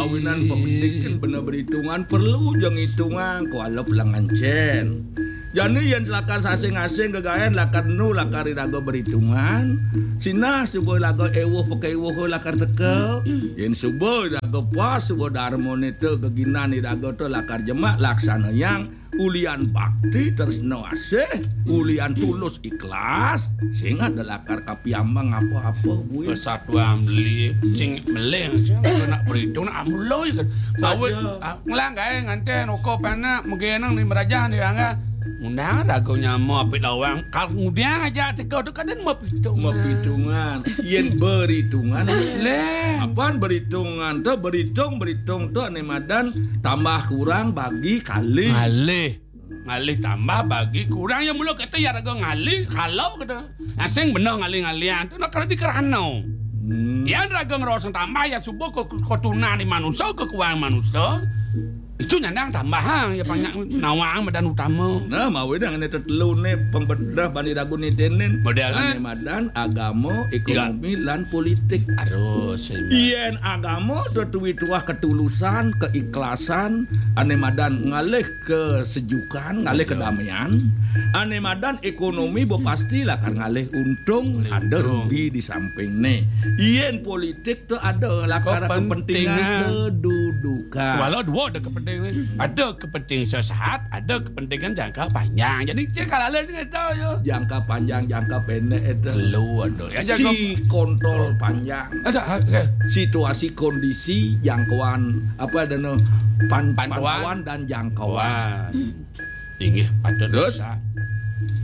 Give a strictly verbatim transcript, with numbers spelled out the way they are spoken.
awinan pemedikan bener berhitungan perlu jeng hitungan kualep langancen. Jadi yang lakar sasing-asing kegayan lakar nu lakar irago berhitungan. Sina subuh lago ewuh pakai ewuh lakar teke. Yang subuh irago pas subuh darmon itu keginan irago tu lakar jemak laksana yang ulian bakti tersno asih, ulian tulus ikhlas, sehingga ada lakar kapiambang apa-apa gue. Persatuan beli sing meleng sing nak berhitung nak mulai kan. Sawit ngelang kae nganten rokok pana megenang ni merajah ni angga. Undang dago nyamo apik lawang. Kal kemudian aja teko tu kadang mau pitung. Mau pitungan, yen berhitungan. Le, Apaan berhitungan? Tuh berhitung berhitung tuh ane madan tambah kurang bagi kali. ngalih. Ngalih tambah bagi kurang yang mula kata ya dago ngalih kalau kata. Asing bener ngalih-ngalian tu nak kena dikerano. Hmm. Ya dago ngerosong tambah ya subuh ke kotunan ni manusia ke kuang manusia. Itu nyandang tambahan ya banyak nawang badan utama. Nah, mau dengan itu telu nih pembedah bani dagu nih denen. Modelnya? Ane madan agama, ekonomi, lan politik. Harus. Yen agama tuh tuah ketulusan, keikhlasan, ane madan ngalih kesejukan, ngalih kedamaian. Ane madan ekonomi bo pasti lah kan ngalih untung, ada rugi di samping nih. Yen politik tuh ada lah karena kepentingan kedudukan. Walau dua ada kepentingan, ada kepentingan sesaat, ada kepentingan jangka panjang. Jadi dia kalau ada ni tahu yo. Jangka panjang, jangka pendek itu. Lu ada. Ya jaga Si kontrol panjang. ada okay. Situasi kondisi jangkauan apa ada no pan, Pantauan. pantauan dan jangkauan. Wah. Tinggi patut Terus bisa.